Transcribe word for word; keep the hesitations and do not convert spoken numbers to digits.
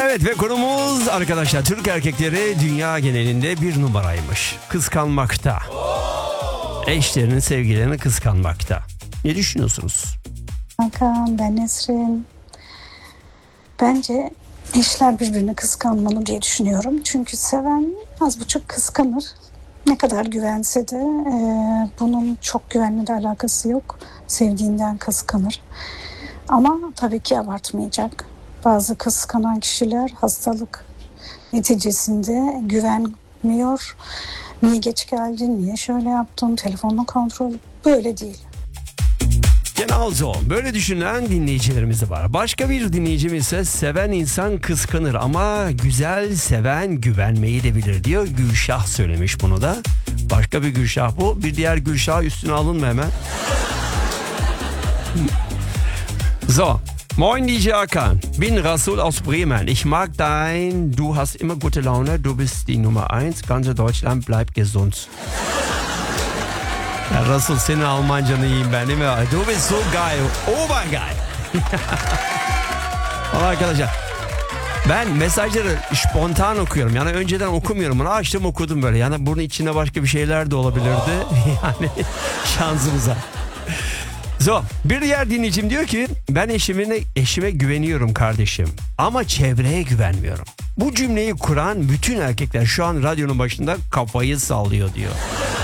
Evet ve konumuz arkadaşlar Türk erkekleri dünya genelinde bir numaraymış. Kıskanmakta. Eşlerinin sevgilerini kıskanmakta. Ne düşünüyorsunuz? Hakan, ben Nesrin. Bence eşler birbirini kıskanmalı diye düşünüyorum. Çünkü seven az buçuk kıskanır. Ne kadar güvense de e, bunun çok güvenle de alakası yok. Sevdiğinden kıskanır. Ama tabii ki abartmayacak. Bazı kıskanan kişiler hastalık neticesinde güvenmiyor. Niye geç geldin, niye şöyle yaptın, telefonla kontrol, böyle değil. Genelde böyle düşünen dinleyicilerimiz de var. Başka bir dinleyicimiz ise seven insan kıskanır ama güzel seven güvenmeyi de bilir diyor. Gülşah söylemiş bunu da. Başka bir Gülşah bu. Bir diğer Gülşah üstüne alınma hemen. So, moin D J Hakan. Bin Rasul aus Bremen. Ich mag dein, du hast immer gute Laune, du bist die Nummer eins. Ganze Deutschland bleibt gesund. Ya Rasul senin Almancanı yiyeyim ben değil mi? Du bist so geil, obergeil. Valla arkadaşlar ben mesajları spontan okuyorum. Yani önceden okumuyorum bunu. Açtım okudum böyle. Yani bunun içinde başka bir şeyler de olabilirdi. Yani şansımıza. So, bir diğer dinleyicim diyor ki ben eşime, eşime güveniyorum kardeşim ama çevreye güvenmiyorum. Bu cümleyi kuran bütün erkekler şu an radyonun başında kafayı sallıyor diyor.